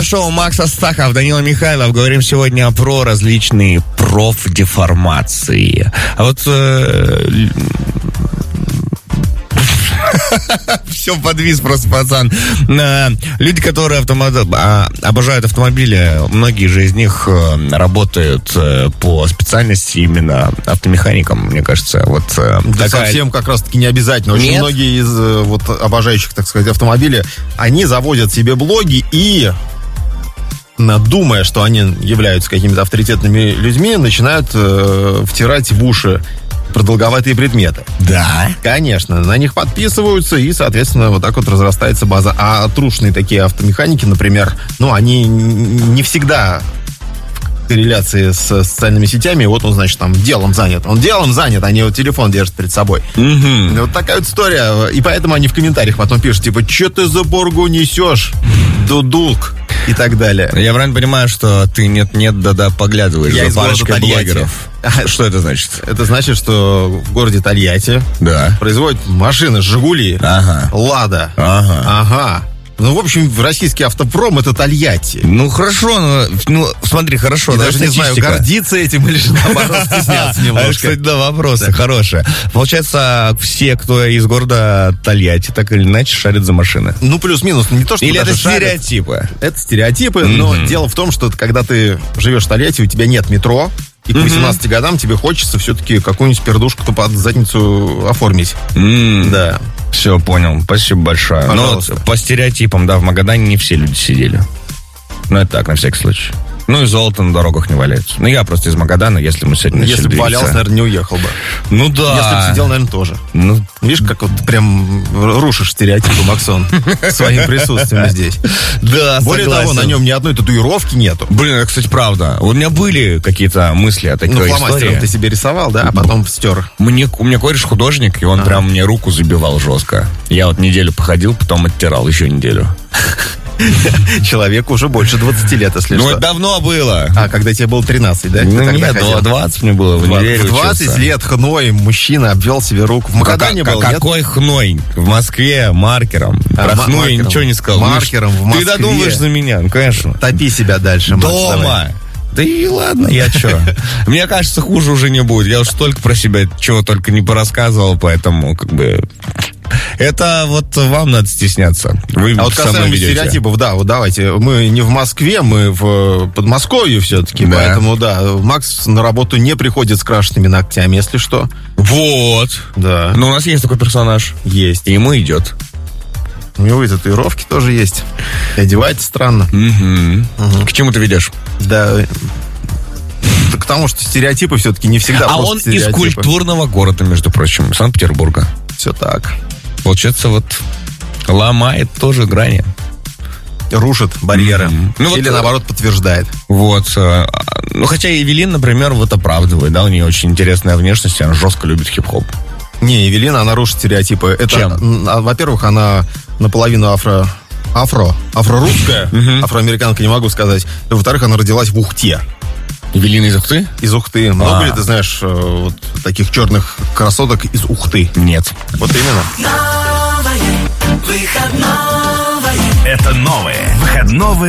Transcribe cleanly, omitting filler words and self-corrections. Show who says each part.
Speaker 1: Шоу Макс Астахов, Данила Михайлов. Говорим сегодня про различные профдеформации. А вот... Все подвис просто, пацан. Люди, которые обожают автомобили, многие же из них работают по специальности именно автомехаником, мне кажется. Вот
Speaker 2: да совсем как раз-таки не обязательно. Очень многие из вот обожающих, так сказать, автомобиля, они заводят себе блоги и, думая, что они являются какими-то авторитетными людьми, начинают втирать в уши продолговатые предметы.
Speaker 1: Да?
Speaker 2: Конечно, на них подписываются, и, соответственно, вот так вот разрастается база. А трушные такие автомеханики, например, они не всегда в корреляции с социальными сетями. Вот он, значит, там делом занят. Он делом занят, а не вот телефон держит перед собой.
Speaker 1: Угу.
Speaker 2: Вот такая вот история. И поэтому они в комментариях потом пишут, типа, что ты за боргу несешь, дудулк, и так далее.
Speaker 1: Я правильно понимаю, что ты нет-нет, да-да, поглядываешь за парочкой блогеров. Что это значит?
Speaker 2: Это значит, что в городе Тольятти производят машины «Жигули», «Лада». Ага. Ну, в общем, российский автопром — это Тольятти.
Speaker 1: Ну, хорошо, смотри, хорошо.
Speaker 2: Я даже не знаю, гордиться этим или же, наоборот, стесняться немножко.
Speaker 1: Кстати, да, вопросы хорошие. Получается, все, кто из города Тольятти, так или иначе шарят за машины.
Speaker 2: Ну, плюс-минус, не то, что
Speaker 1: или это стереотипы?
Speaker 2: Это стереотипы, но дело в том, что когда ты живешь в Тольятти, у тебя нет метро, и к 18 годам тебе хочется все-таки какую-нибудь пердушку под задницу оформить. Да.
Speaker 1: Все, понял. Спасибо большое.
Speaker 2: Пожалуйста.
Speaker 1: Ну, по стереотипам, да, в Магадане не все люди сидели. Ну, это так, на всякий случай. Ну, и золото на дорогах не валяется. Ну, я просто из Магадана, если мы сегодня начали
Speaker 2: двигаться. Если бы валялся, наверное, не уехал бы.
Speaker 1: Ну, да.
Speaker 2: Если бы сидел, наверное, тоже. Ну, видишь, как вот прям рушишь стереотипы, Максон, своим присутствием здесь.
Speaker 1: Да,
Speaker 2: более того, на нем ни одной татуировки нету.
Speaker 1: Блин, это, кстати, правда. У меня были какие-то мысли о такой истории.
Speaker 2: Фломастером ты себе рисовал, да, а потом стер.
Speaker 1: У меня кореш художник, и он прям мне руку забивал жестко. Я вот неделю походил, потом оттирал еще неделю.
Speaker 2: Человеку уже больше 20 лет, если что.
Speaker 1: Ну, это давно было.
Speaker 2: А, когда тебе было 13, да?
Speaker 1: Ну, нет, 20 мне было, в универе учился.
Speaker 2: 20 лет хной мужчина обвел себе руку. В Магадане был, нет?
Speaker 1: Какой хной? В Москве маркером. Про хной я ничего не сказал.
Speaker 2: Маркером в Москве.
Speaker 1: Ты додумаешь за меня, ну, конечно.
Speaker 2: Топи себя дальше, Макс,
Speaker 1: дома.
Speaker 2: Давай.
Speaker 1: Да и ладно, я чё. Мне кажется, хуже уже не будет. Я уж столько про себя чего только не порассказывал, поэтому как бы... Это вот вам надо стесняться. Вы
Speaker 2: а вот касаемо стереотипов, да, вот давайте. Мы не в Москве, мы в Подмосковье все-таки, да. Поэтому, да, Макс на работу не приходит с крашенными ногтями, если что.
Speaker 1: Вот.
Speaker 2: Да.
Speaker 1: Но у нас есть такой персонаж.
Speaker 2: Есть.
Speaker 1: И ему идет.
Speaker 2: У него и татуировки тоже есть. И одевается странно.
Speaker 1: К чему ты ведешь?
Speaker 2: Да... К тому, что стереотипы все-таки не всегда
Speaker 1: просто он из культурного города, между прочим, Санкт-Петербурга.
Speaker 2: Все так.
Speaker 1: Получается, вот ломает тоже грани.
Speaker 2: Рушит барьеры. Ну, или, наоборот, подтверждает.
Speaker 1: Вот. Ну, хотя Эвелин, например, вот оправдывает, да, у нее очень интересная внешность, она жестко любит хип-хоп.
Speaker 2: Не, Эвелина, она рушит стереотипы. Это,
Speaker 1: чем?
Speaker 2: Во-первых, она наполовину афро-русская, афроамериканка, не могу сказать. И, во-вторых, она родилась в Ухте.
Speaker 1: Эвелина из Ухты?
Speaker 2: Из Ухты. Много ли ты знаешь вот таких черных красоток из Ухты?
Speaker 1: Нет.
Speaker 2: Вот именно.
Speaker 3: Новое выходное. Это новое выходное.